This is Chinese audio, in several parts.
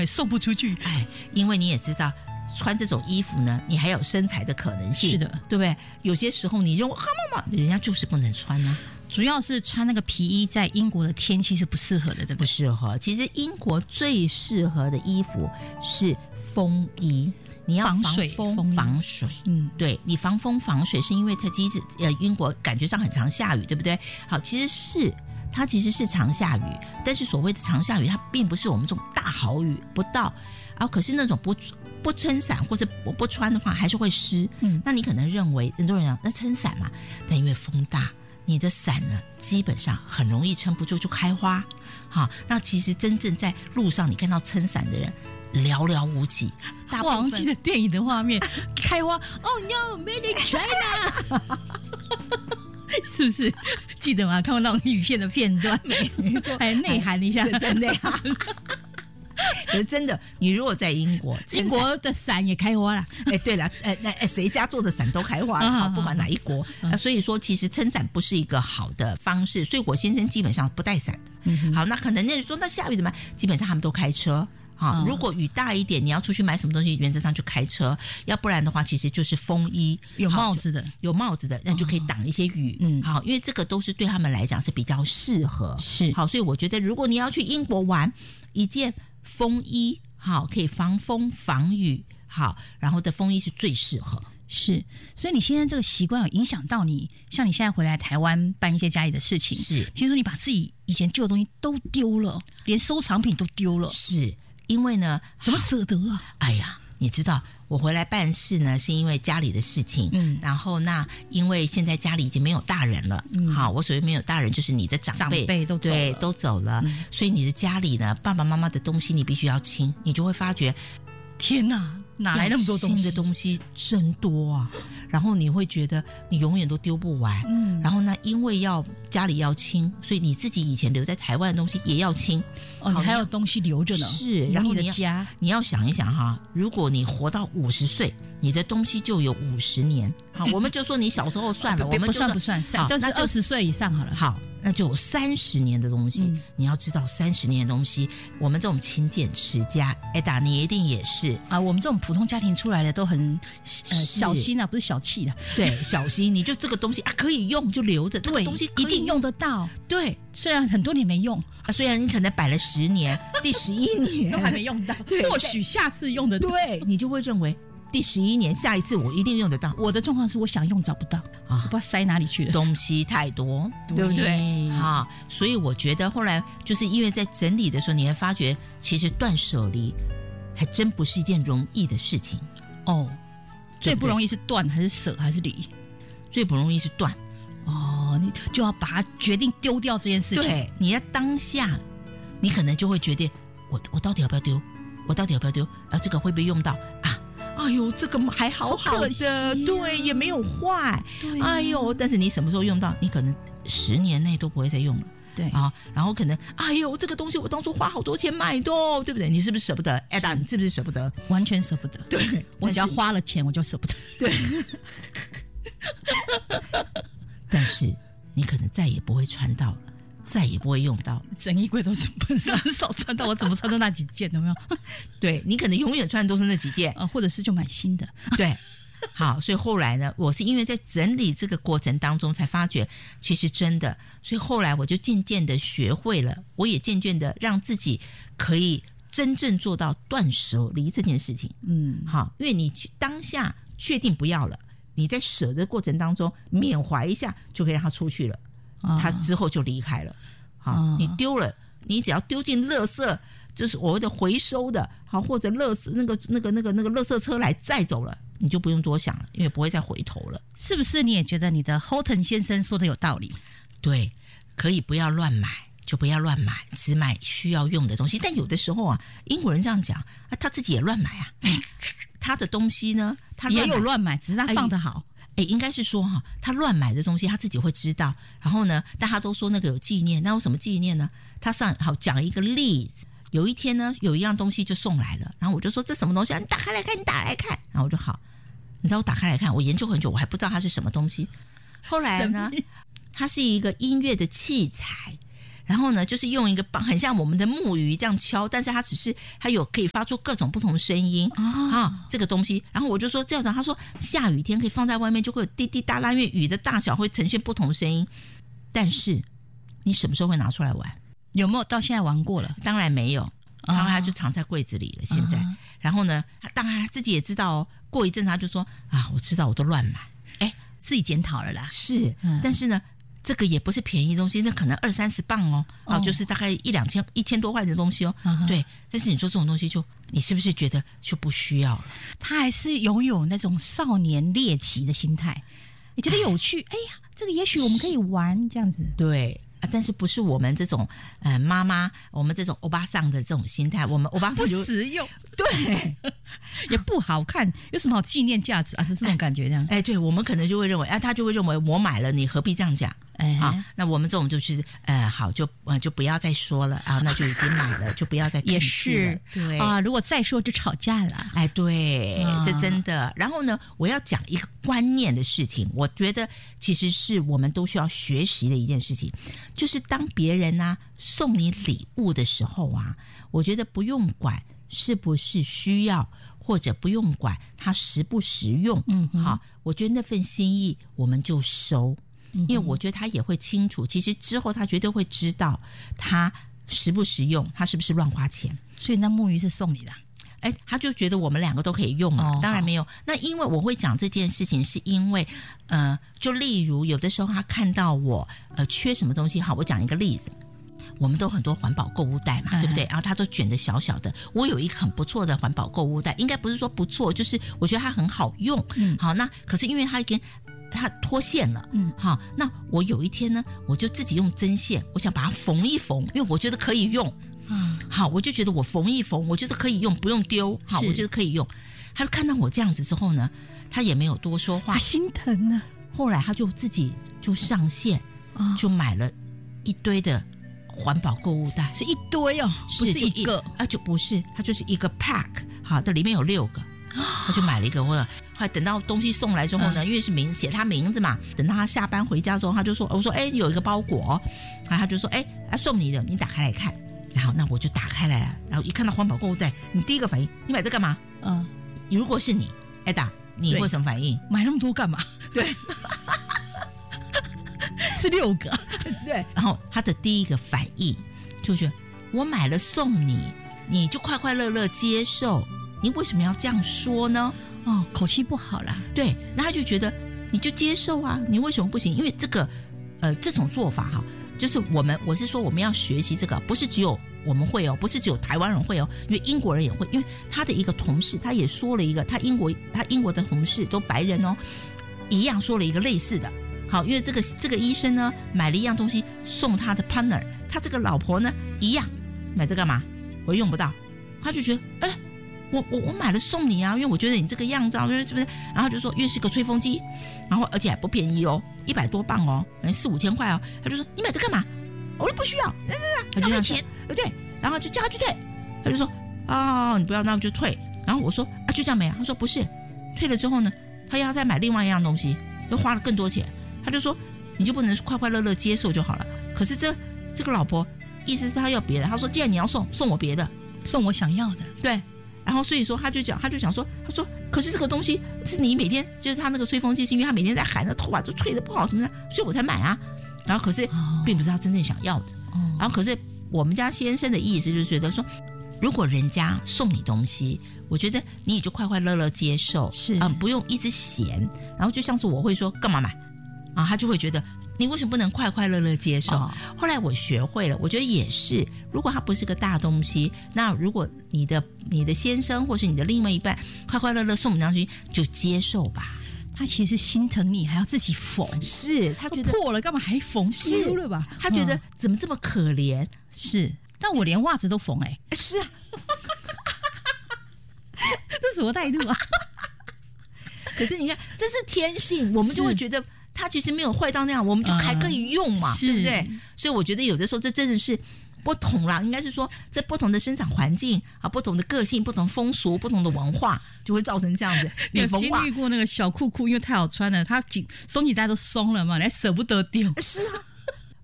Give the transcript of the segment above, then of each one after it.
也送不出去。 因为你也知道穿这种衣服呢，你还有身材的可能性， 是的， 对不对？有些时候你认为人家就是不能穿啊。 主要是穿那个皮衣，在英国的天气是不适合的，对不对？ 不适合。其实英国最适合的衣服是风衣，你要防风防水。对，你防风防水是因为它其实英国感觉上很常下雨，对不对？好，它其实是常下雨，但是所谓的常下雨，它并不是我们这种大豪雨不到啊。可是那种不撑伞或者不穿的话，还是会湿。那你可能认为很多人讲那撑伞嘛，但因为风大，你的伞呢基本上很容易撑不住就开花。好，那其实真正在路上你看到撑伞的人寥寥无几，大部分我记得电影的画面，开花 ，Oh no, Made in China 。是不是记得吗？看过那种影片的片段，还内涵一下， 真内涵。可是真的，你如果在英国的伞也开花了。 对了，谁家做的伞都开花了，好，不管哪一国。所以说，其实撑伞不是一个好的方式。所以我先生基本上不带伞的。好，那可能那说那下雨怎么办？基本上他们都开车。好，如果雨大一点，你要出去买什么东西，原则上就开车；要不然的话，其实就是风衣， 有帽子的， 那就可以挡一些雨。好，因为这个都是对他们来讲是比较适合。 是，好， 所以我觉得如果你要去英国玩，一件风衣好，可以防风防雨，好，然后的风衣是最适合。 是，所以你现在这个习惯有影响到你，像你现在回来台湾办一些家里的事情， 是， 听说你把自己以前旧的东西都丢了，连收藏品都丢了， 是因为呢， 怎么舍得啊？ 哎呀，你知道我回来办事呢，是因为家里的事情，然后那因为现在家里已经没有大人了，好，我所谓没有大人就是你的长辈都走了，所以你的家里呢，爸爸妈妈的东西你必须要清，你就会发觉， 天哪！哪来那么多新的东西真多啊，然后你会觉得你永远都丢不完，然后呢因为家里要清，所以你自己以前留在台湾的东西也要清。 你还有东西留着呢。 是，然后你要想一想哈，如果你活到50岁，你的东西就有50年。好，我们就说你小时候算了，我们就不算，这是20岁以上好了。 好，那就有30年的东西。你要知道30年的东西，我们这种勤俭持家，Ada你一定也是啊。我们这种普通家庭出来的都很小心啊，不是小气的。 对，小心，你就这个东西啊可以用就留着，这个东西一定用得到。 对， 虽然很多年没用啊，虽然你可能摆了10年，第11年都还没用到， 对， 或许下次用得到。 对，你就会认为第11年下一次我一定用得到。 我的状况是我想用找不到啊，我不知道塞哪里去了， 东西太多，对不对？好，所以我觉得后来就是因为在整理的时候，你会发觉其实断舍离还真不是一件容易的事情哦。最不容易是断还是舍还是离？ 最不容易是断哦，你就要把它决定丢掉这件事情。 对，你要当下，你可能就会决定我到底要不要丢？我到底要不要丢？这个会不会用到啊？哎呦，这个还好好的，对，也没有坏。哎呦，但是你什么时候用到？你可能10年内都不会再用了。 对啊，然后可能哎呦，这个东西我当初花好多钱买的哦，对不对？你是不是舍不得？Ada，你是不是舍不得？ 完全舍不得。 对， 我只要花了钱，我就舍不得。 对。但是你可能再也不会穿到了，再也不会用到了， 整衣柜都是很少穿到，我怎么穿到那几件？有没有？ 对，你可能永远穿的都是那几件或者是就买新的。 对，好，所以后来呢，我是因为在整理这个过程当中才发觉，其实真的，所以后来我就渐渐的学会了，我也渐渐的让自己可以真正做到断舍离这件事情。好，因为你当下确定不要了，你在舍的过程当中缅怀一下，就可以让它出去了，它之后就离开了。好，你丢了，你只要丢进垃圾，就是我的回收的，好，或者垃圾那个垃圾车来载走了，你就不用多想了，因为不会再回头了。 是不是你也觉得你的 Houghton 先生说的有道理？ 对，可以不要乱买就不要乱买，只买需要用的东西。但有的时候啊，英国人这样讲他自己也乱买啊。他的东西呢，他也有乱买，只是他放得好。 应该是说他乱买的东西他自己会知道，然后呢，但他都说那个有纪念，那有什么纪念呢？他好讲一个例子，有一天呢，有一样东西就送来了，然后我就说这什么东西啊？你打开来看，然后我就好，你知道我打开来看，我研究很久，我还不知道它是什么东西。后来呢，它是一个音乐的器材， 然后呢就是用一个棒，很像我们的木鱼这样敲，但是它有可以发出各种不同声音这个东西。然后我就说这样子，他说下雨天可以放在外面，就会有滴滴答答，因为雨的大小会呈现不同声音。但是你什么时候会拿出来玩？ 有没有到现在玩过了？ 当然没有，然后他就藏在柜子里了现在。然后呢当然他自己也知道过一阵他就说我知道我都乱买， 自己检讨了啦。 是，但是呢这个也不是便宜的东西，那可能20-30磅就是大概1000多块的东西对，但是你说这种东西你是不是觉得就不需要了？他还是拥有那种少年猎奇的心态，你觉得有趣，哎呀这个也许我们可以玩这样子。 对但是不是我们这种妈妈，我们这种欧巴桑的这种心态，我们欧巴桑不实用， 对也不好看，有什么好纪念价值是这种感觉这样。 对，我们可能就会认为他就会认为我买了你何必这样讲那我们这种就是好就不要再说了那就已经买了就不要再也是对如果再说就吵架了。 对这真的。然后呢我要讲一个观念的事情，我觉得其实是我们都需要学习的一件事情，就是当别人送你礼物的时候我觉得不用管是不是需要，或者不用管它实不实用我觉得那份心意我们就收，因为我觉得他也会清楚，其实之后他绝对会知道他实不实用，他是不是乱花钱。 所以那木鱼是送你的他就觉得我们两个都可以用当然没有。那因为我会讲这件事情是因为就例如有的时候他看到我缺什么东西，好，我讲一个例子，我们都很多环保购物袋嘛对不对？然后他都卷得小小的，我有一个很不错的环保购物袋，应该不是说不错，就是我觉得它很好用好，那可是因为它脱线了好，那我有一天呢我就自己用针线，我想把它缝一缝，因为我觉得可以用好，我就觉得我缝一缝我觉得可以用，不用丢好，我觉得可以用。他就看到我这样子之后呢，他也没有多说话， 他心疼呢。 后来他就自己就上线就买了一堆的环保购物袋， 是一堆不是一个就不是，它就是一个 pack 好的，里面有6个他就买了一个。后来等到东西送来之后呢因为是写他名字嘛，等到他下班回家之后他就说我说有一个包裹然后他就说送你的，你打开来看。然后那我就打开来了，然后一看到环保购物袋，你第一个反应你买这干嘛？如果是你Ada你会什么反应？ 买那么多干嘛？ 对是6个对。然后他的第一个反应就觉得我买了送你，你就快快乐乐接受，你为什么要这样说呢？ 口气不好啦。 对，那他就觉得你就接受你为什么不行？因为这个这种做法就是我是说我们要学习这个，不是只有我们会不是只有台湾人会因为英国人也会。因为他的一个同事他也说了一个，他英国的同事都白人一样说了一个类似的。好，因为这个医生呢买了一样东西送他的 partner， 他这个老婆呢一样买这干嘛？我用不到，他就觉得我买了送你因为我觉得你这个样子是不是？然后就说因为是个吹风机，然后而且还不便宜100多磅4-5千块他就说你买这干嘛？我说不需要，他就这样钱对，然后就叫他去退，他就说你不要，那我就退。然后我说就这样没他说不是，退了之后呢他要再买另外一样东西，又花了更多钱。他就说你就不能快快乐乐接受就好了。可是这个老婆意思是他要别的，他说既然你要送我别的， 送我想要的。对， 然后所以说他就想说，他说可是这个东西是你每天就是他那个吹风机是因为他每天在喊的头发就吹得不好什么的，所以我才买然后可是并不是他真正想要的然后可是我们家先生的意思就是觉得说，如果人家送你东西，我觉得你也就快快乐乐接受， 是不用一直嫌。然后就像是我会说干嘛买他就会觉得你为什么不能快快乐乐接受后来我学会了，我觉得也是，如果它不是个大东西，那如果你的先生或是你的另外一半快快乐乐送你东西就接受吧。 他其实心疼你还要自己缝， 是他觉得破了干嘛还缝，丢了吧， 他觉得怎么这么可怜是，但我连袜子都缝是这什么态度可是你看这是天性，我们就会觉得它其实没有坏到那样，我们就还可以用嘛对不对？所以我觉得有的时候这真的是不同啦，应该是说在不同的生长环境不同的个性，不同风俗，不同的文化，就会造成这样子。 你有经历过那个小裤裤因为太好穿了，它松紧带都松了嘛，你还舍不得丢。 是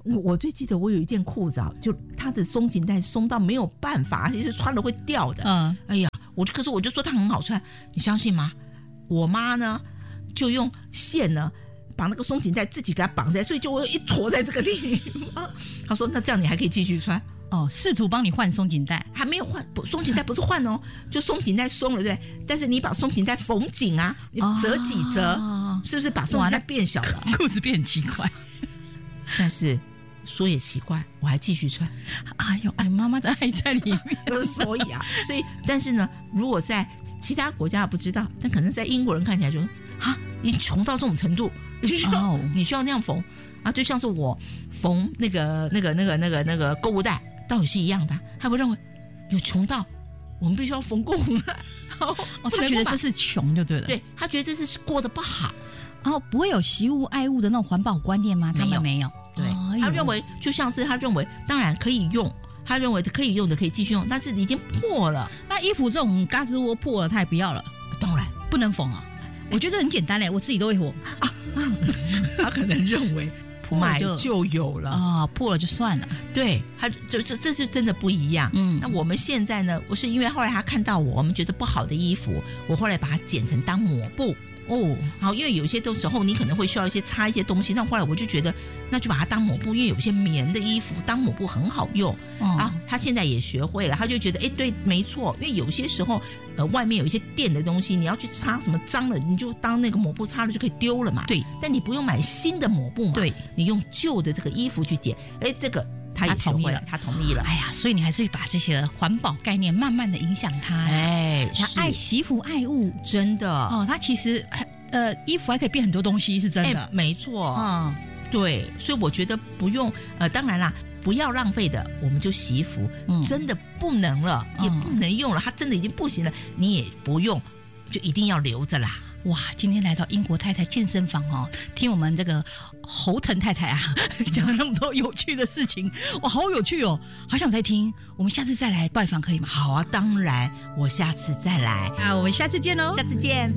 我最记得我有一件裤子啊，就它的松紧带松到没有办法，而且是穿了会掉的。哎呀，可是我就说它很好穿，你相信吗？我妈呢就用线呢把那个松紧带自己给它绑在，所以就我有一坨在这个地方。她说那这样你还可以继续穿。 试图帮你换松紧带， 还没有换，松紧带不是换哦，就松紧带松了，对不对？但是你把松紧带缝紧啊，你折几折，是不是把松紧带变小了？ 裤子变很奇怪。 但是说也奇怪，我还继续穿。 哎呦，妈妈的爱在里面。 所以，但是呢，如果在其他国家不知道，但可能在英国人看起来就你穷到这种程度，你需要那样缝啊？就像是我缝那个购物袋。道理是一样的，他会认为有穷到我们必须要缝购物袋。 他觉得这是穷就对了。 对，他觉得这是过得不好。 不会有惜物爱物的那种环保观念吗？他们没有。 对，他认为就像是他认为当然可以用，他认为可以用的可以继续用，但是已经破了。 那衣服这种嘎吱窝破了他也不要了？ 当然不能缝啊。我觉得很简单我自己都会缝。 他可能认为买就有了破了就算了。 对，这是真的不一样。那我们现在呢？我是因为后来他看到我们觉得不好的衣服，我后来把它剪成当抹布。好，因为有些时候你可能会需要擦一些东西，那后来我就觉得那就把它当抹布，因为有些棉的衣服当抹布很好用。他现在也学会了，他就觉得对，没错，因为有些时候外面有一些垫的东西，你要去擦什么脏了，你就当那个抹布擦了就可以丢了嘛。 对， 但你不用买新的抹布嘛。 对， 你用旧的这个衣服去剪，这个他也学会了，他同意了。 哎呀，所以你还是把这些环保概念慢慢的影响他。他爱惜福爱物， 真的他其实衣服还可以变很多东西，是真的。 没错。对，所以我觉得不用当然啦，不要浪费的我们就洗衣服。真的不能了，也不能用了，它真的已经不行了，你也不用，就一定要留着啦。 哇，今天来到英国太太健身房听我们这个侯腾太太讲了那么多有趣的事情，哇，好有趣好想再听。我们下次再来拜访可以吗？ 好啊，当然，我下次再来。 我们下次见喽。 下次见。